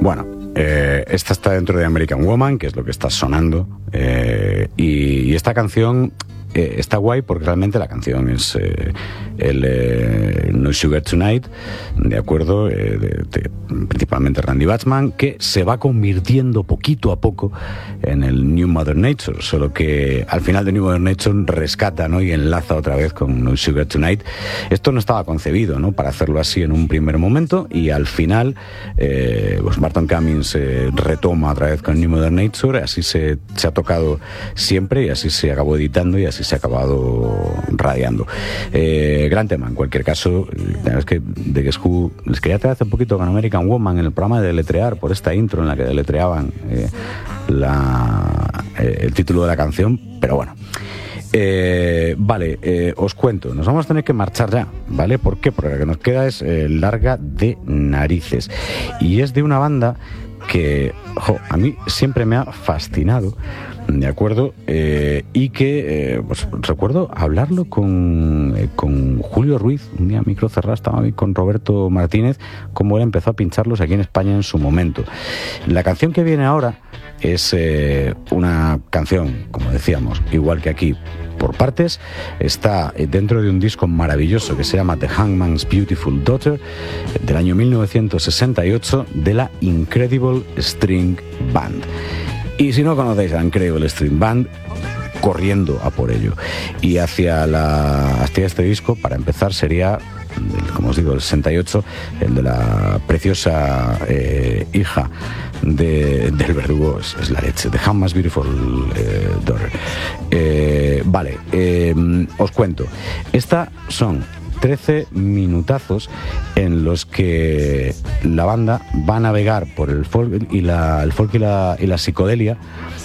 Bueno, esta está dentro de American Woman, que es lo que está sonando, y esta canción está guay porque realmente la canción es No Sugar Tonight, de acuerdo, principalmente Randy Bachman, que se va convirtiendo poquito a poco en el New Modern Nature, solo que al final de New Modern Nature rescata, ¿no?, y enlaza otra vez con No Sugar Tonight. Esto no estaba concebido, ¿no?, para hacerlo así en un primer momento, y al final pues Barton Cummings retoma otra vez con New Modern Nature. Así se ha tocado siempre, y así se acabó editando, y así se ha acabado radiando. Gran tema, en cualquier caso. La verdad es que de Guess Who les quería traer hace un poquito con American Woman en el programa de deletrear, por esta intro en la que deletreaban el título de la canción, pero bueno. Vale, os cuento, nos vamos a tener que marchar ya, ¿vale? ¿Por qué? Porque lo que nos queda es larga de narices, y es de una banda que a mí siempre me ha fascinado, ¿de acuerdo? Y que pues recuerdo hablarlo con Julio Ruiz, un día micro cerrado, estaba con Roberto Martínez, como él empezó a pincharlos aquí en España en su momento. La canción que viene ahora es una canción, como decíamos, igual que aquí, por partes. Está dentro de un disco maravilloso que se llama The Hangman's Beautiful Daughter, del año 1968, de la Incredible String Band. Y si no conocéis a Incredible String Band, corriendo a por ello. Y hacia este disco, para empezar, sería, como os digo, el 68, el de la preciosa hija del verdugo, es la leche, The Hangman's Beautiful Daughter. Vale, os cuento. Esta son 13 minutazos en los que la banda va a navegar por el folk y la psicodelia.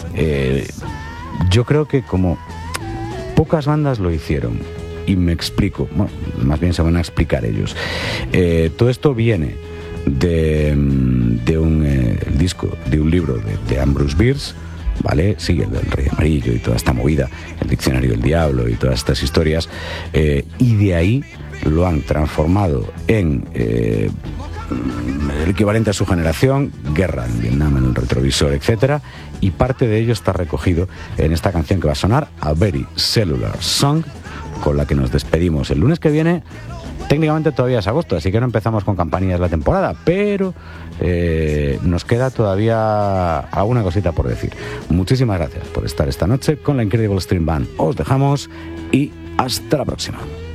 Yo creo que como pocas bandas lo hicieron, y me explico, bueno, más bien se van a explicar ellos. Todo esto viene de un disco, de un libro de Ambrose Bierce, ¿vale? Sí, el del Rey Amarillo y toda esta movida, el Diccionario del Diablo y todas estas historias, y de ahí lo han transformado en el equivalente a su generación, guerra en Vietnam en el retrovisor, etcétera, y parte de ello está recogido en esta canción que va a sonar, A Very Cellular Song, con la que nos despedimos el lunes que viene. Técnicamente todavía es agosto, así que no empezamos con campanillas la temporada, pero nos queda todavía alguna cosita por decir. Muchísimas gracias por estar esta noche con la Incredible String Band. Os dejamos y hasta la próxima.